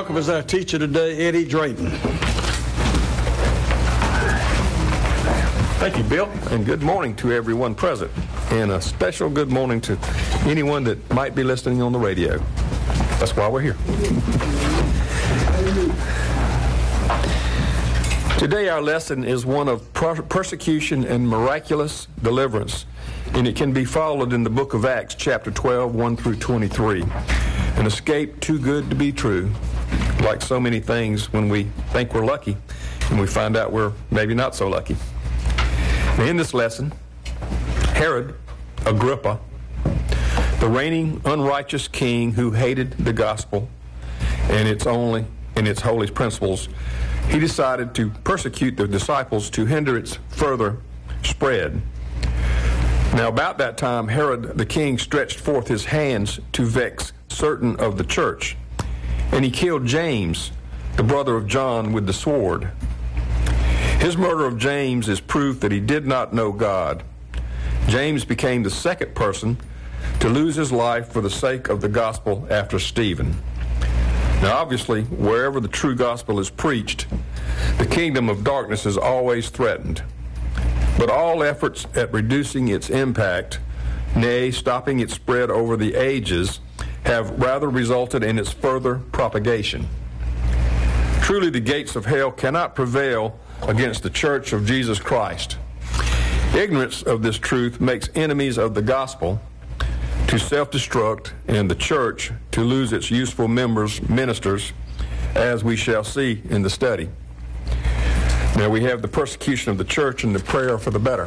welcome as our teacher today, Eddie Drayton. Thank you, Bill, and good morning to everyone present, and a special good morning to anyone that might be listening on the radio. That's why we're here. Today our lesson is one of persecution and miraculous deliverance, and it can be followed in the book of Acts, chapter 12, 1 through 23. An escape too good to be true, like so many things when we think we're lucky, and we find out we're maybe not so lucky. Now, in this lesson, Herod Agrippa, the reigning unrighteous king who hated the gospel and its holy principles, he decided to persecute the disciples to hinder its further spread. Now, about that time, Herod the king stretched forth his hands to vex certain of the church, and he killed James, the brother of John, with the sword. His murder of James is proof that he did not know God. James became the second person to lose his life for the sake of the gospel after Stephen. Now, obviously, wherever the true gospel is preached, the kingdom of darkness is always threatened. But all efforts at reducing its impact, nay, stopping its spread over the ages, have rather resulted in its further propagation. Truly, the gates of hell cannot prevail against the church of Jesus Christ. Ignorance of this truth makes enemies of the gospel to self-destruct and the church to lose its useful ministers, as we shall see in the study. Now we have the persecution of the church and the prayer for the better.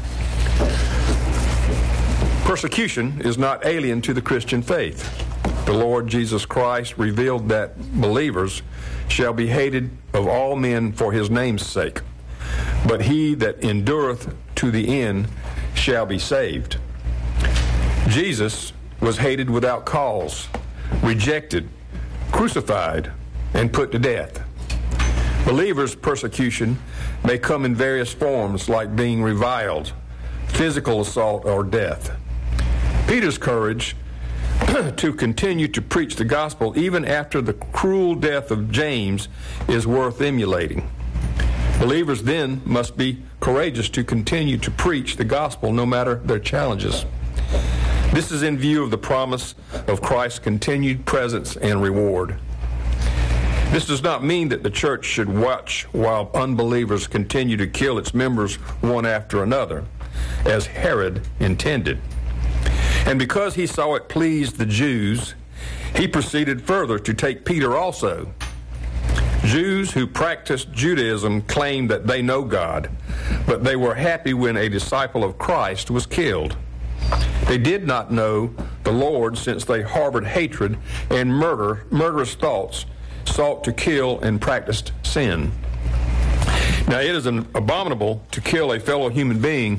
Persecution is not alien to the Christian faith. The Lord Jesus Christ revealed that believers shall be hated of all men for his name's sake, but he that endureth to the end shall be saved. Jesus was hated without cause, rejected, crucified, and put to death. Believers' persecution may come in various forms, like being reviled, physical assault, or death. Peter's courage to continue to preach the gospel even after the cruel death of James is worth emulating. Believers then must be courageous to continue to preach the gospel no matter their challenges. This is in view of the promise of Christ's continued presence and reward. This does not mean that the church should watch while unbelievers continue to kill its members one after another, as Herod intended. And because he saw it pleased the Jews, he proceeded further to take Peter also. Jews who practiced Judaism claimed that they know God, but they were happy when a disciple of Christ was killed. They did not know the Lord, since they harbored hatred and murderous thoughts, sought to kill and practiced sin. Now, it is abominable to kill a fellow human being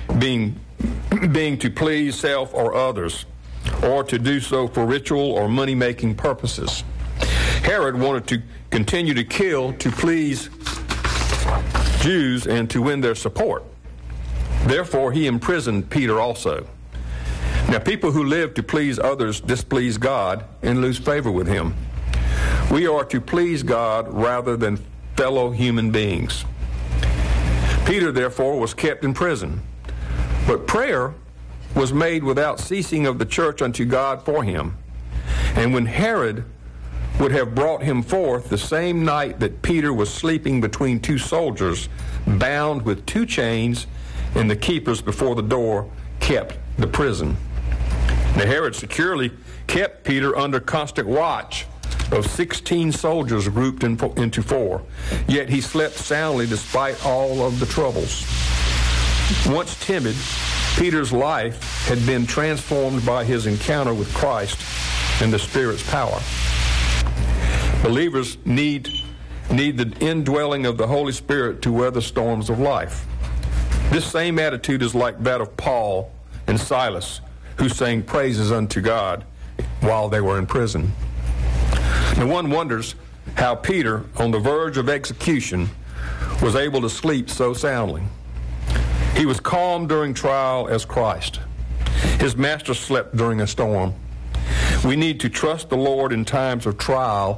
to please self or others, or to do so for ritual or money-making purposes. Herod wanted to continue to kill to please Jews and to win their support. Therefore, he imprisoned Peter also. Now, people who live to please others displease God and lose favor with him. We are to please God rather than fellow human beings. Peter, therefore, was kept in prison. But prayer was made without ceasing of the church unto God for him. And when Herod would have brought him forth the same night that Peter was sleeping between two soldiers, bound with two chains, and the keepers before the door kept the prison. Now Herod securely kept Peter under constant watch of 16 soldiers grouped into four, yet he slept soundly despite all of the troubles. Once timid, Peter's life had been transformed by his encounter with Christ and the Spirit's power. Believers need the indwelling of the Holy Spirit to weather storms of life. This same attitude is like that of Paul and Silas, who sang praises unto God while they were in prison. Now one wonders how Peter, on the verge of execution, was able to sleep so soundly. He was calm during trial as Christ. His master slept during a storm. We need to trust the Lord in times of trial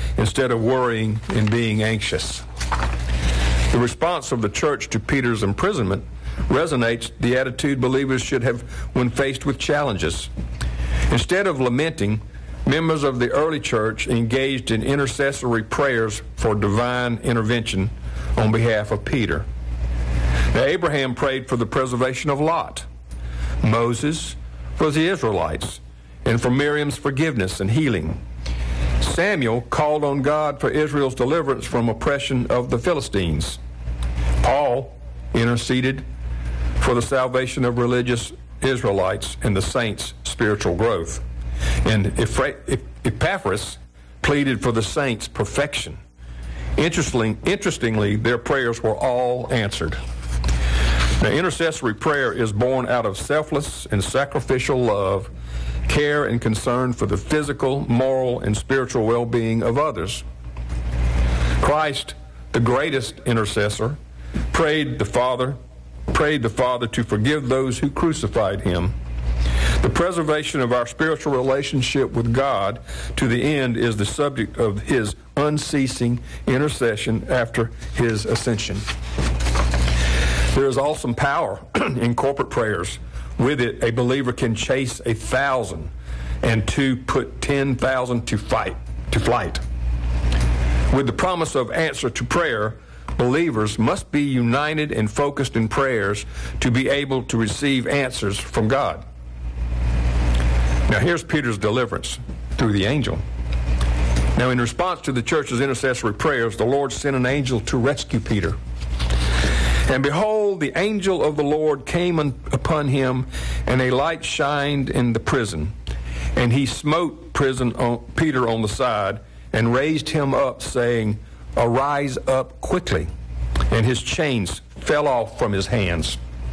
instead of worrying and being anxious. The response of the church to Peter's imprisonment resonates the attitude believers should have when faced with challenges. Instead of lamenting, members of the early church engaged in intercessory prayers for divine intervention on behalf of Peter. Now, Abraham prayed for the preservation of Lot, Moses for the Israelites, and for Miriam's forgiveness and healing. Samuel called on God for Israel's deliverance from oppression of the Philistines. Paul interceded for the salvation of religious Israelites and the saints' spiritual growth. And Epaphras pleaded for the saints' perfection. Interestingly, their prayers were all answered. Now, intercessory prayer is born out of selfless and sacrificial love, care and concern for the physical, moral, and spiritual well-being of others. Christ, the greatest intercessor, prayed the Father to forgive those who crucified him. The preservation of our spiritual relationship with God to the end is the subject of his unceasing intercession after his ascension. There is awesome power in corporate prayers. With it, a believer can chase 1,000 and to put 10,000 to flight. With the promise of answer to prayer, believers must be united and focused in prayers to be able to receive answers from God. Now, here's Peter's deliverance through the angel. Now, in response to the church's intercessory prayers, the Lord sent an angel to rescue Peter. And behold, the angel of the Lord came upon him, and a light shined in the prison. And he smote Peter on the side and raised him up, saying, "Arise up quickly." And his chains fell off from his hands.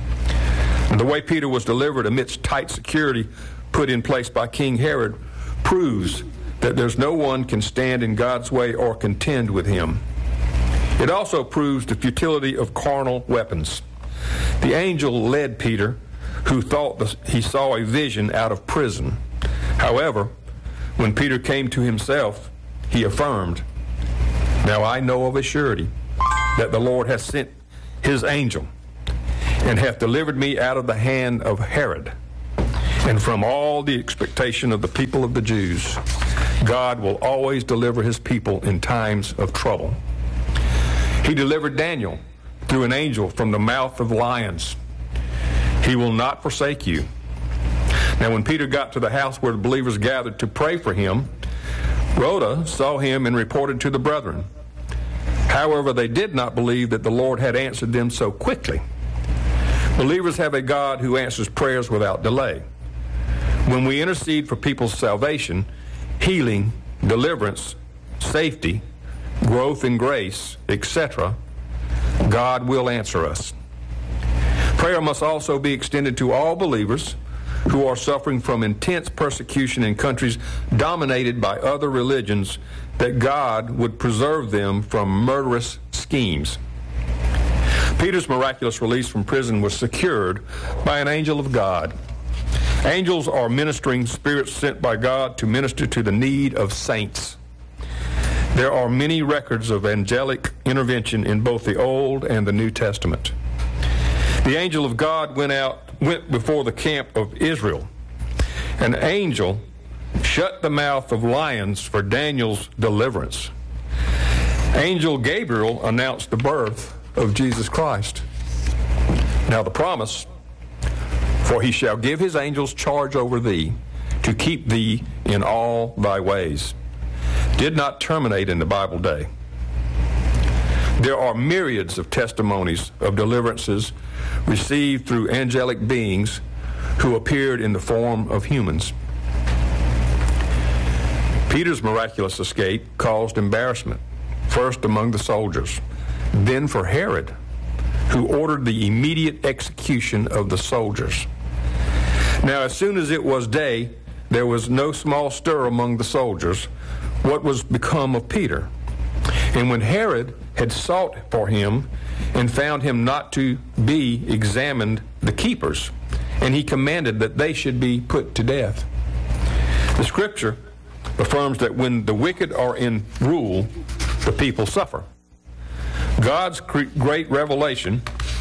And the way Peter was delivered amidst tight security put in place by King Herod proves that there's no one can stand in God's way or contend with him. It also proves the futility of carnal weapons. The angel led Peter, who thought he saw a vision out of prison. However, when Peter came to himself, he affirmed, "Now I know of a surety that the Lord hath sent his angel, and hath delivered me out of the hand of Herod, and from all the expectation of the people of the Jews. God will always deliver his people in times of trouble." He delivered Daniel through an angel from the mouth of lions. He will not forsake you. Now, when Peter got to the house where the believers gathered to pray for him, Rhoda saw him and reported to the brethren. However, they did not believe that the Lord had answered them so quickly. Believers have a God who answers prayers without delay. When we intercede for people's salvation, healing, deliverance, safety, growth in grace, etc., God will answer us. Prayer must also be extended to all believers who are suffering from intense persecution in countries dominated by other religions, that God would preserve them from murderous schemes. Peter's miraculous release from prison was secured by an angel of God. Angels are ministering spirits sent by God to minister to the need of saints. There are many records of angelic intervention in both the Old and the New Testament. The angel of God went before the camp of Israel. An angel shut the mouth of lions for Daniel's deliverance. Angel Gabriel announced the birth of Jesus Christ. Now the promise, "For he shall give his angels charge over thee, to keep thee in all thy ways," did not terminate in the Bible day. There are myriads of testimonies of deliverances received through angelic beings who appeared in the form of humans. Peter's miraculous escape caused embarrassment, first among the soldiers, then for Herod, who ordered the immediate execution of the soldiers. Now, as soon as it was day, there was no small stir among the soldiers what was become of Peter. And when Herod had sought for him and found him not to be, examined the keepers, and he commanded that they should be put to death. The scripture affirms that when the wicked are in rule, the people suffer. God's great revelation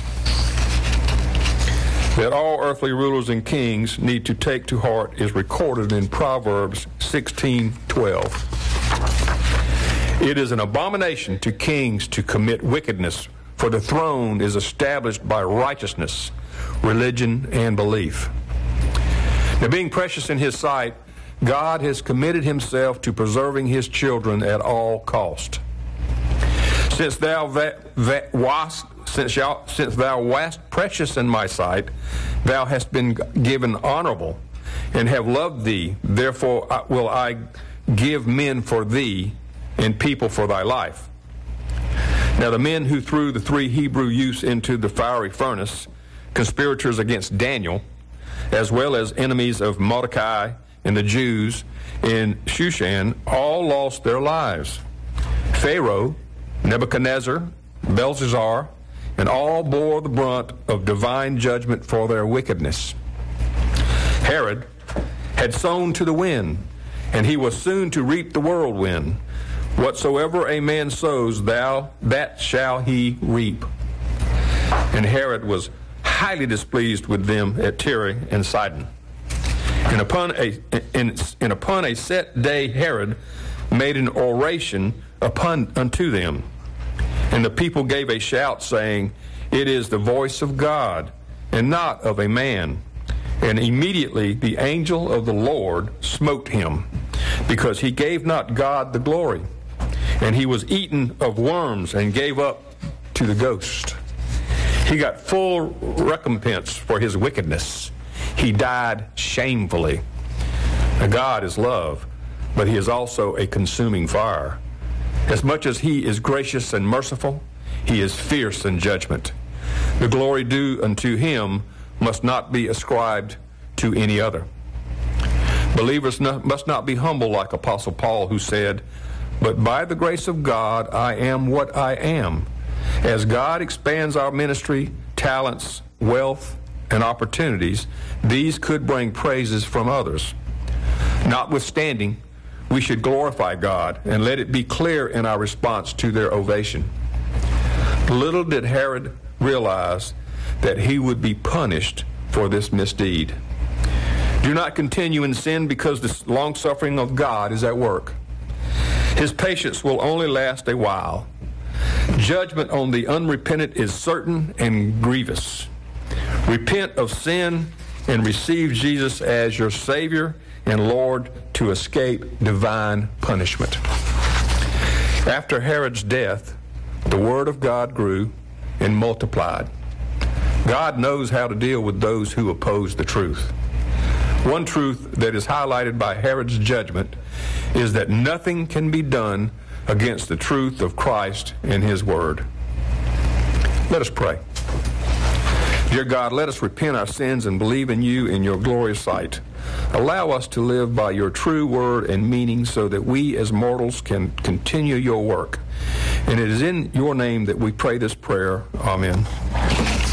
that all earthly rulers and kings need to take to heart is recorded in Proverbs 16:12. It is an abomination to kings to commit wickedness, for the throne is established by righteousness, religion, and belief. Now, being precious in His sight, God has committed Himself to preserving His children at all cost. Since thou wast precious in my sight, thou hast been given honorable, and have loved thee. Therefore will I give men for thee, and people for thy life. Now the men who threw the 3 Hebrew youths into the fiery furnace, conspirators against Daniel, as well as enemies of Mordecai and the Jews in Shushan, all lost their lives. Pharaoh, Nebuchadnezzar, Belshazzar, and all bore the brunt of divine judgment for their wickedness. Herod had sown to the wind, and he was soon to reap the whirlwind. Whatsoever a man sows, that shall he reap. And Herod was highly displeased with them at Tyre and Sidon. And upon a set day Herod made an oration unto them. And the people gave a shout, saying, It is the voice of God, and not of a man. And immediately the angel of the Lord smote him, because he gave not God the glory. And he was eaten of worms, and gave up to the ghost. He got full recompense for his wickedness. He died shamefully. Now, God is love, but He is also a consuming fire. As much as He is gracious and merciful, He is fierce in judgment. The glory due unto Him must not be ascribed to any other. Believers must not be humble like Apostle Paul, who said, But by the grace of God I am what I am. As God expands our ministry, talents, wealth, and opportunities, these could bring praises from others. Notwithstanding, we should glorify God and let it be clear in our response to their ovation. Little did Herod realize that he would be punished for this misdeed. Do not continue in sin, because the long-suffering of God is at work. His patience will only last a while. Judgment on the unrepentant is certain and grievous. Repent of sin and receive Jesus as your Savior and Lord to escape divine punishment. After Herod's death, the Word of God grew and multiplied. God knows how to deal with those who oppose the truth. One truth that is highlighted by Herod's judgment is that nothing can be done against the truth of Christ and His Word. Let us pray. Dear God, let us repent our sins and believe in You in Your glorious sight. Allow us to live by Your true word and meaning, so that we as mortals can continue Your work. And it is in Your name that we pray this prayer. Amen.